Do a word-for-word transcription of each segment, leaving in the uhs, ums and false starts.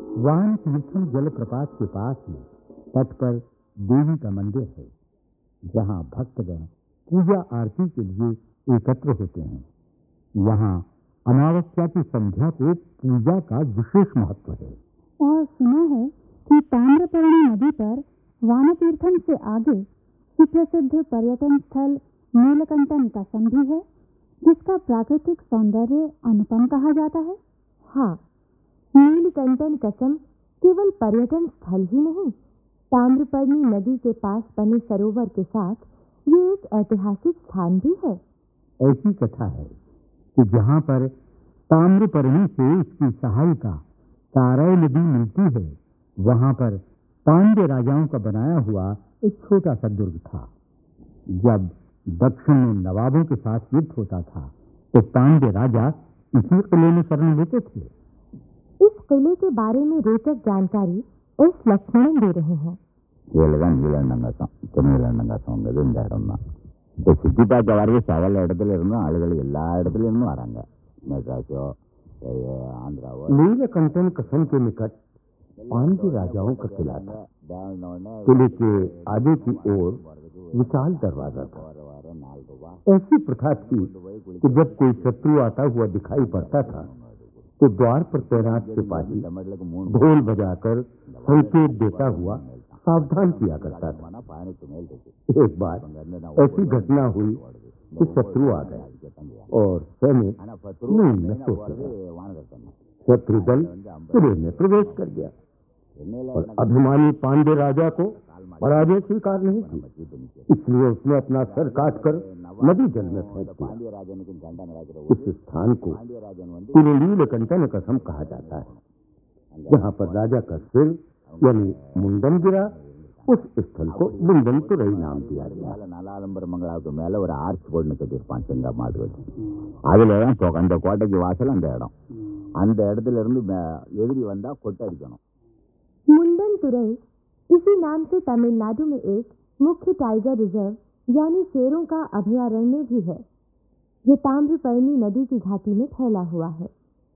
वान तीर्थम जलप्रपात के पास में तट पर देवी का मंदिर है, जहां भक्तगण पूजा आरती के लिए एकत्र होते हैं। यहाँ अमावस्या की संध्या को पूजा का विशेष महत्व है। और सुना है कि ताम्रपर्णी नदी पर वानतीर्थम से आगे सुप्रसिद्ध पर्यटन स्थल नीलकंठन कसम भी है, जिसका प्राकृतिक सौंदर्य अनुपम कहा जाता है। हाँ, नीलकंठन कसम केवल पर्यटन स्थल ही नहीं, ताम्रपर्णी नदी के पास बने सरोवर के साथ ये एक ऐतिहासिक स्थान भी है। ऐसी कथा है कि जहाँ पर ताम्रपर्णी से इसकी सहायिका ताराई नदी मिलती है, वहां पर पांड्य राजाओं का बनाया हुआ एक छोटा सा दुर्ग था। जब दक्षिण में नवाबों के साथ युद्ध होता था, तो पांड्य राजा इसी किले में शरण लेते थे। इस किले के बारे में रोचक जानकारी एस लक्ष्मणन दे रहे हैं। சுத்தி பார்க்க வரது சகல இடத்துல இருந்தும் ஆளுகள் எல்லா இடத்துல இருந்தும் வராங்க। மெட்ராஸோ आंध्राओ। नीलकंठन कसम के निकट पांड्य राजाओं का किला था। किले के आगे की ओर विशाल दरवाजा था। ऐसी प्रथा थी कि जब कोई शत्रु आता हुआ दिखाई पड़ता था, तो द्वार पर तैनात सिपाही ढोल बजाकर संकेत देता हुआ सावधान किया करता था। एक बार ऐसी घटना हुई कि शत्रु आ गए और सैनिक नींद में सोते रहे। शत्रु दल किले में प्रवेश कर गया और अभिमानी पांड्य राजा को पराजय स्वीकार नहीं की, इसलिए उसने अपना सर काटकर नदी जल में फेंक दिया। इस स्थान को नीलकंठन कसम कहा जाता है। जहाँ पर राजा का सिर यानी मुंडन गिरा, उस स्थल को मुंडन तुरई नाम दिया गया। நாலாலம்பர் மங்களாவுக்கு மேல ஒரு ஆர்ச் போட்டு கட்டியிருப்பான் செங்கா மாதிரி வச்சு, அதுல தான் அந்த கோட்டைக்கு வாசல் அந்த இடம்। அந்த இடத்துல இருந்து எதிரி वंदा கொட்டை அடிக்கணும்। मुंडन तुरई इसी नाम से तमिलनाडु में एक मुख्य टाइगर रिजर्व यानी शेरों का अभयारण्य भी है। ये ताम्रपर्णी नदी की घाटी में फैला हुआ है।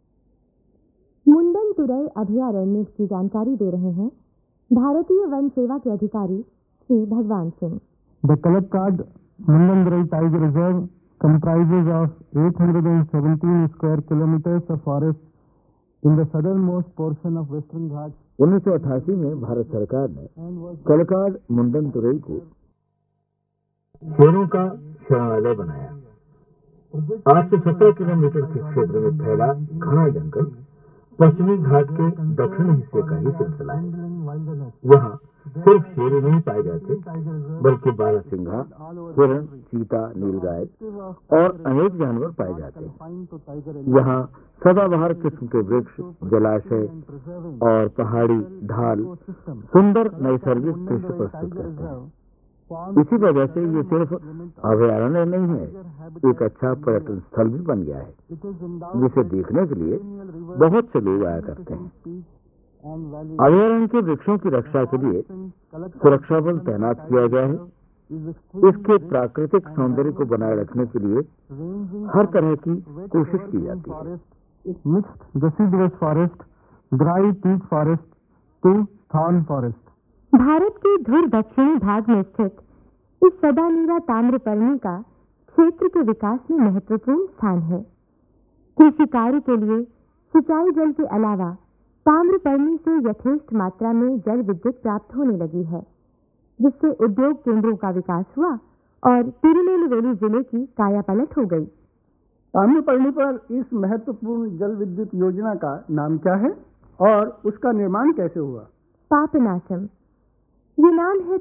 मुंडन तुरई अभयारण्य की जानकारी दे रहे हैं भारतीय वन सेवा के अधिकारी श्री भगवान Singh. The Kalakad Mundanturai Tiger Reserve comprises of eight hundred seventeen square kilometers of forest in the southernmost portion of Western Ghats। उन्नीस सौ अठासी में भारत सरकार ने कलकाड मुंडनतुरई को शेरों का शरणालय बनाया। आज से सत्रह किलोमीटर के क्षेत्र में फैला घना जंगल पश्चिमी घाट के दक्षिण हिस्से का ही सिलसिला है। वहाँ सिर्फ शेर नहीं पाए जाते, बल्कि बारहसिंघा, हिरण, चीता, नीलगाय और अनेक जानवर पाए जाते हैं। यहाँ सदाबहार किस्म के वृक्ष, जलाशय और पहाड़ी ढाल सुंदर नैसर्गिक दृश्य प्रस्तुत करते हैं। इसी वजह से ये सिर्फ अभयारण्य नहीं है, एक अच्छा पर्यटन स्थल भी बन गया है, जिसे देखने के लिए बहुत से लोग आया करते हैं। अभयारण्य के वृक्षों की रक्षा के लिए सुरक्षा बल तैनात किया गया है। इसके प्राकृतिक सौंदर्य को बनाए रखने के लिए हर तरह की कोशिश की जाती है। Mixed deciduous forest, dry teak forest to thorn forest। Bharat के धुर दक्षिणी भाग में स्थित इस सदानीरा ताम्रपर्णी का क्षेत्र के विकास में महत्वपूर्ण स्थान है। कृषि कार्य के लिए सिंचाई जल के अलावा ताम्रपर्णी से यथेष्ट मात्रा में जल विद्युत प्राप्त होने लगी है, जिससे उद्योग केंद्रों का विकास हुआ और तिरुनेलवेली जिले की कायापलट हो गई। ताम्रपर्णी पर इस महत्वपूर्ण जल विद्युत योजना का नाम क्या है और उसका निर्माण कैसे हुआ? पापनासम ये नाम है